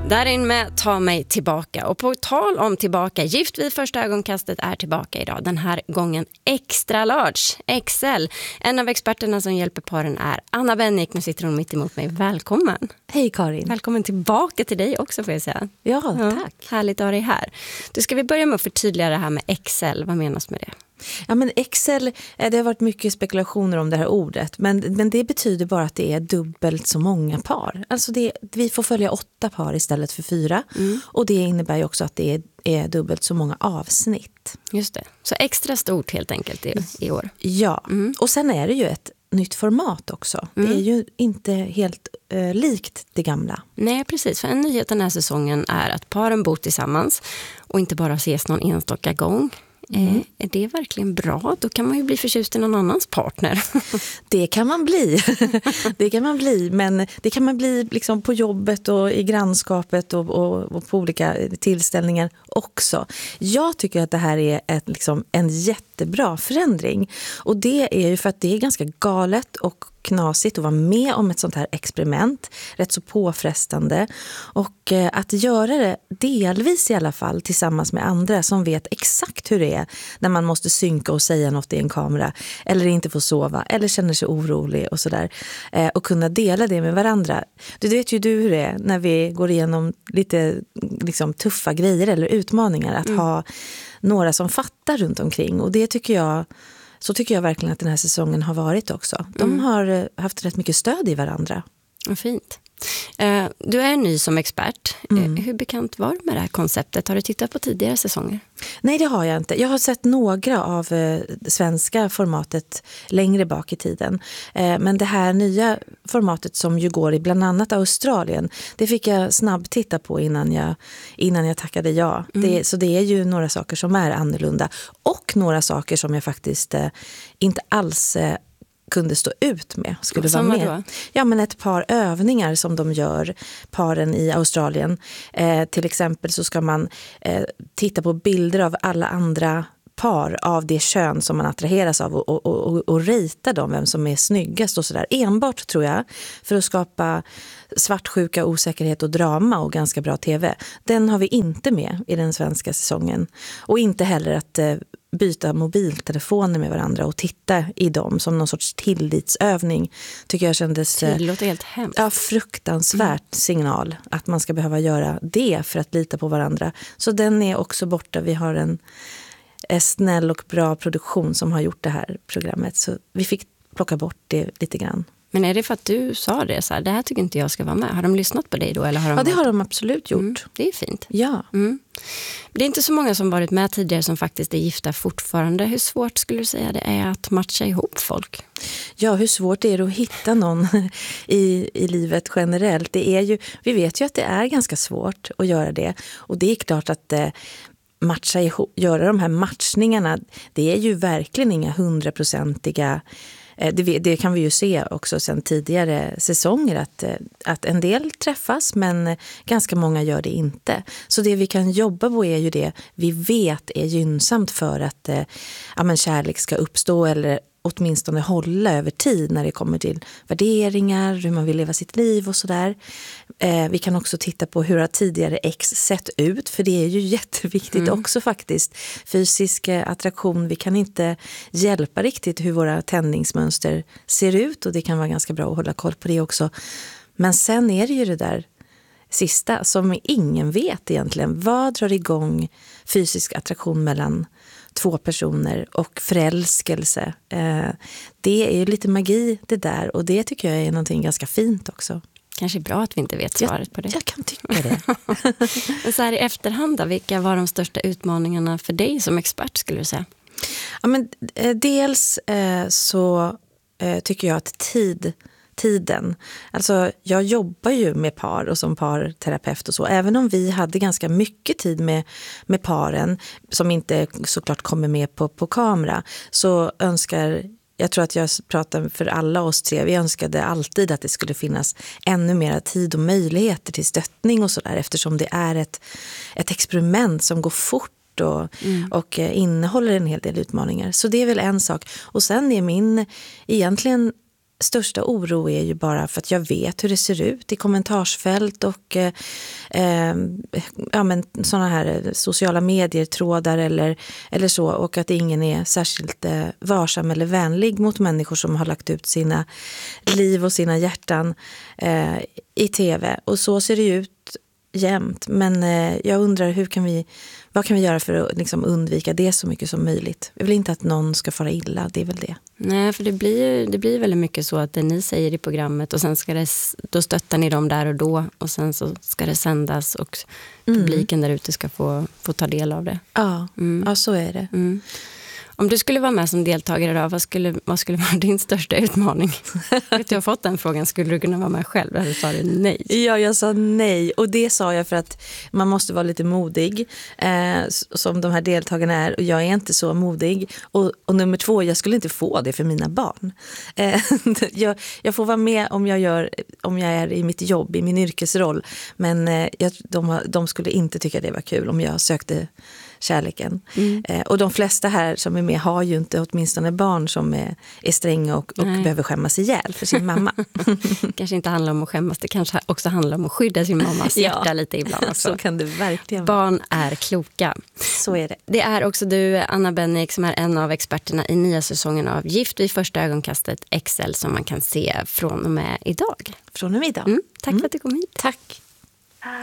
Darin med Ta mig tillbaka. Och på tal om tillbaka, Gift vid första ögonkastet är tillbaka idag. Den här gången extra large, XL. En av experterna som hjälper paren är Anna Bennick. Nu sitter hon mitt emot mig. Välkommen. Hej Karin. Välkommen tillbaka till dig också, får jag säga. Ja, tack. Härligt att ha dig här. Du, ska vi börja med att förtydliga det här med XL. Vad menas med det? Ja, men XL, det har varit mycket spekulationer om det här ordet, men det betyder bara att det är dubbelt så många par. Alltså vi får följa 8 par istället för 4 och det innebär ju också att det är dubbelt så många avsnitt. Just det, så extra stort helt enkelt i år. Ja, och sen är det ju ett nytt format också. Det är ju inte helt likt det gamla. Nej, precis. För en nyhet den här säsongen är att paren bor tillsammans och inte bara ses någon enstaka gång. Är det verkligen bra? Då kan man ju bli förtjust i någon annans partner. Det kan man bli. Det kan man bli, men det kan man bli liksom på jobbet och i grannskapet och på olika tillställningar också. Jag tycker att det här är en jättebra förändring. Och det är ju för att det är ganska galet och knasigt att vara med om ett sånt här experiment, rätt så påfrestande, och att göra det delvis i alla fall tillsammans med andra som vet exakt hur det är när man måste synka och säga något i en kamera eller inte får sova eller känner sig orolig och sådär, och kunna dela det med varandra. Du vet ju hur det är när vi går igenom lite liksom tuffa grejer eller utmaningar, att ha några som fattar runt omkring, och det tycker jag verkligen att den här säsongen har varit också. De har haft rätt mycket stöd i varandra. Fint. Du är ny som expert. Hur bekant var du med det här konceptet? Har du tittat på tidigare säsonger? Nej, det har jag inte. Jag har sett några av det svenska formatet längre bak i tiden. Men det här nya formatet som ju går i bland annat Australien, det fick jag snabbt titta på innan jag tackade ja. Så det är ju några saker som är annorlunda. Och några saker som jag faktiskt inte alls kunde stå ut med, skulle vara med. Då? Ja, men ett par övningar som de gör, paren i Australien. Till exempel så ska man titta på bilder av alla andra par av det kön som man attraheras av och rita dem, vem som är snyggast och sådär. Enbart, tror jag, för att skapa svartsjuka, osäkerhet och drama och ganska bra tv. Den har vi inte med i den svenska säsongen. Och inte heller att byta mobiltelefoner med varandra och titta i dem som någon sorts tillitsövning, tycker jag kändes... Det låter helt hemskt. Ja, fruktansvärt signal att man ska behöva göra det för att lita på varandra. Så den är också borta. Vi har en snäll och bra produktion som har gjort det här programmet, så vi fick plocka bort det lite grann. Men är det för att du sa det så här, det här tycker inte jag ska vara med? Har de lyssnat på dig då? Eller har de ja, det har de absolut gjort. Det är fint. Ja. Det är inte så många som varit med tidigare som faktiskt är gifta fortfarande. Hur svårt skulle du säga det är att matcha ihop folk? Ja, hur svårt är det att hitta någon i livet generellt? Det är ju, vi vet ju att det är ganska svårt att göra det. Och det är klart att matcha ihop, göra de här matchningarna, det är ju verkligen inga 100-procentiga. Det kan vi ju se också sedan tidigare säsonger, att en del träffas men ganska många gör det inte. Så det vi kan jobba på är ju det vi vet är gynnsamt för att kärlek ska uppstå eller åtminstone hålla över tid när det kommer till värderingar, hur man vill leva sitt liv och sådär. Vi kan också titta på hur har tidigare ex sett ut, för det är ju jätteviktigt också faktiskt. Fysisk attraktion, vi kan inte hjälpa riktigt hur våra tändningsmönster ser ut, och det kan vara ganska bra att hålla koll på det också. Men sen är det ju det där sista som ingen vet egentligen. Vad drar igång fysisk attraktion mellan 2 personer och förälskelse? Det är ju lite magi det där, och det tycker jag är någonting ganska fint också. Kanske bra att vi inte vet svaret på det. Jag kan tycka det. Men så här i efterhand då, vilka var de största utmaningarna för dig som expert, skulle du säga? Ja, men dels så tycker jag att tiden. Alltså jag jobbar ju med par och som parterapeut och så. Även om vi hade ganska mycket tid med paren som inte såklart kommer med på kamera, så jag tror att jag pratar för alla oss 3, vi önskade alltid att det skulle finnas ännu mer tid och möjligheter till stöttning och sådär, eftersom det är ett experiment som går fort och innehåller en hel del utmaningar. Så det är väl en sak. Och sen är min egentligen största oro är ju bara för att jag vet hur det ser ut i kommentarsfält och sådana här sociala medier-trådar eller så, och att ingen är särskilt varsam eller vänlig mot människor som har lagt ut sina liv och sina hjärtan i tv. Och så ser det ut jämt, men jag undrar vad kan vi göra för att liksom undvika det så mycket som möjligt. Jag vill inte att någon ska fara illa, det är väl det. Nej, för det blir väldigt mycket så att det ni säger i programmet och sen då stöttar ni dem där och då och sen så ska det sändas och publiken där ute ska få ta del av det. Ja, ja så är det. Mm. Om du skulle vara med som deltagare då, vad skulle vara din största utmaning? Jag har fått den frågan, skulle du kunna vara med själv? Eller sa du nej? Ja, jag sa nej. Och det sa jag för att man måste vara lite modig, som de här deltagarna är. Och jag är inte så modig. Och nummer 2, jag skulle inte få det för mina barn. Jag får vara med om jag är i mitt jobb, i min yrkesroll. Men de skulle inte tycka det var kul om jag sökte kärleken. Och de flesta här som är med har ju inte åtminstone barn som är stränga och behöver skämmas ihjäl för sin mamma. Kanske inte handlar om att skämmas, det kanske också handlar om att skydda sin mammas hjärta lite ibland också. Så kan det verkligen vara. Barn är kloka. Så är det. Det är också du, Anna Bennick, som är en av experterna i nya säsongen av Gift vid första ögonkastet XL, som man kan se från och med idag. Från och med idag. Tack för att du kom hit. Tack.